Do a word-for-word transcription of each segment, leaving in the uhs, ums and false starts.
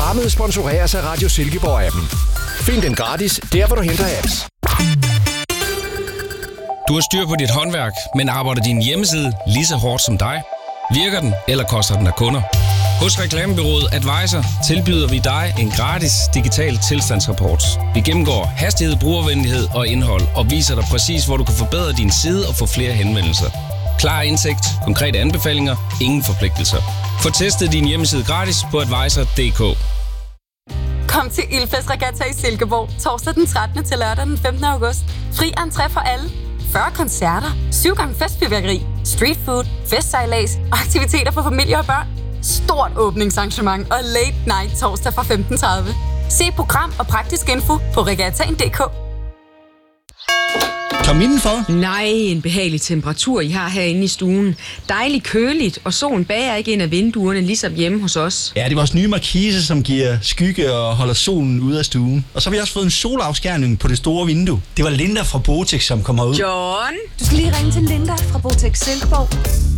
Programmet sponsoreres af Radio Silkeborg-appen. Find den gratis, der hvor du henter apps. Du har styr på dit håndværk, men arbejder din hjemmeside lige så hårdt som dig? Virker den, eller koster den af kunder? Hos Reklamebureauet Advisor tilbyder vi dig en gratis digital tilstandsrapport. Vi gennemgår hastighed, brugervenlighed og indhold og viser dig præcis, hvor du kan forbedre din side og få flere henvendelser. Klar indsigt, konkrete anbefalinger, ingen forpligtelser. Få testet din hjemmeside gratis på advisor punktum d k. Kom til Ildfest Regatta i Silkeborg torsdag den trettende til lørdag den femtende august. Fri entré for alle. fyrre koncerter, syv gange festfyrværkeri, street food, festsejlads og aktiviteter for familier og børn. Stort åbningsarrangement og late night torsdag fra femten tredive. Se program og praktisk info på regattaen punktum d k. Kom indenfor. Nej, en behagelig temperatur, I har herinde i stuen. Dejligt køligt, og solen bager ikke ind af vinduerne, ligesom hjemme hos os. Ja, det er vores nye markise, som giver skygge og holder solen ude af stuen. Og så har vi også fået en solafskærning på det store vindue. Det var Linda fra Botex, som kommer ud. John! Du skal lige ringe til Linda fra Botex Silkeborg.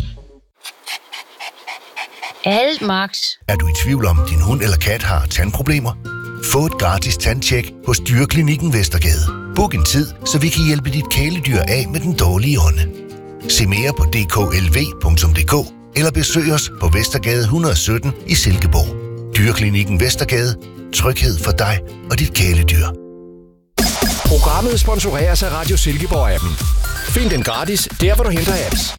Alt, Max. Er du i tvivl om, din hund eller kat har tandproblemer? Få et gratis tandtjek hos Dyreklinikken Vestergade. Book en tid, så vi kan hjælpe dit kæledyr af med den dårlige ånde. Se mere på d k l v punktum d k eller besøg os på Vestergade et hundrede og sytten i Silkeborg. Dyreklinikken Vestergade. Tryghed for dig og dit kæledyr. Programmet sponsoreres af Radio Silkeborg-appen. Find den gratis, der hvor du henter apps.